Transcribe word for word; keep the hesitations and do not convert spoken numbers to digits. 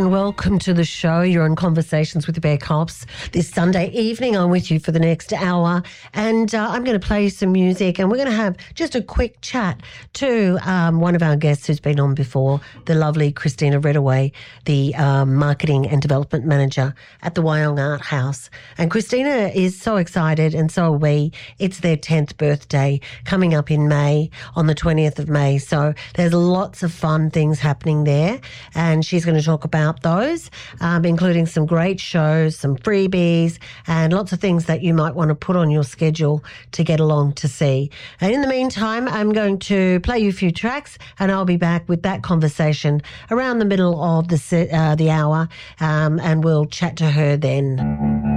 and welcome to the show. You're on Conversations with the Bear Cops. This Sunday evening, I'm with you for the next hour, and uh, I'm going to play some music, and we're going to have just a quick chat to um, one of our guests who's been on before, the lovely Christina Redaway, the um, Marketing and Development Manager at the Wyong Art House. And Christina is so excited, and so are we. It's their tenth birthday coming up in May, on the twentieth of May. So there's lots of fun things happening there, and she's going to talk about those, um, including some great shows, some freebies, and lots of things that you might want to put on your schedule to get along to see. And in the meantime, I'm going to play you a few tracks, and I'll be back with that conversation around the middle of the se- uh, the hour, um, and we'll chat to her then.